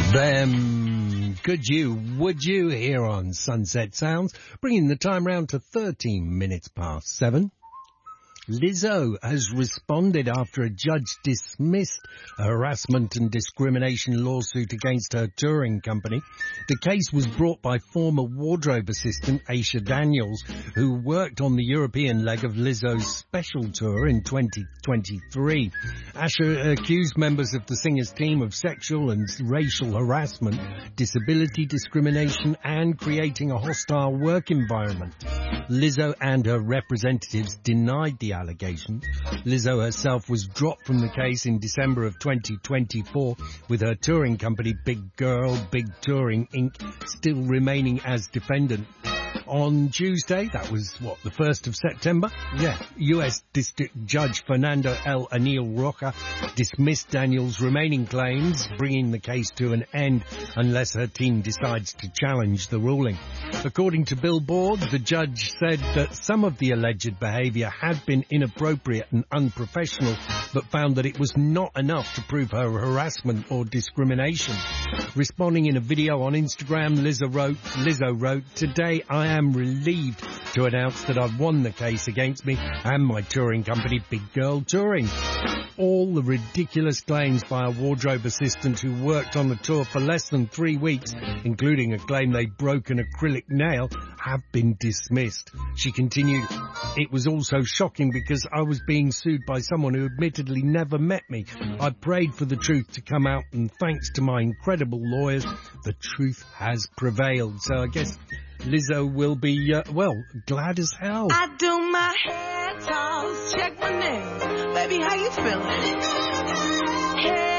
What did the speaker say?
Could you, would you, here on Sunset Sounds, bringing the time round to 13 minutes past 7. Lizzo has responded after a judge dismissed a harassment and discrimination lawsuit against her touring company. The case was brought by former wardrobe assistant Aisha Daniels, who worked on the European leg of Lizzo's special tour in 2023. Aisha accused members of the singer's team of sexual and racial harassment, disability discrimination, and creating a hostile work environment. Lizzo and her representatives denied the allegations. Lizzo herself was dropped from the case in December of 2024, with her touring company Big Girl Big Touring Inc. still remaining as defendant. On Tuesday, that was, the 1st of September? Yeah. U.S. District Judge Fernando L. Anil Rocha dismissed Daniels' remaining claims, bringing the case to an end unless her team decides to challenge the ruling. According to Billboard, the judge said that some of the alleged behaviour had been inappropriate and unprofessional, but found that it was not enough to prove her harassment or discrimination. Responding in a video on Instagram, Lizzo wrote, "Today I am relieved to announce that I've won the case against me and my touring company Big Girl Touring. All the ridiculous claims by a wardrobe assistant who worked on the tour for less than 3 weeks, including a claim they broke an acrylic nail, have been dismissed." She continued, "It was also shocking because I was being sued by someone who admittedly never met me. I prayed for the truth to come out, and thanks to my incredible lawyers, the truth has prevailed." So I guess Lizzo will be, glad as hell. I do my hair toss, check my nails. Baby, how you feeling? Hair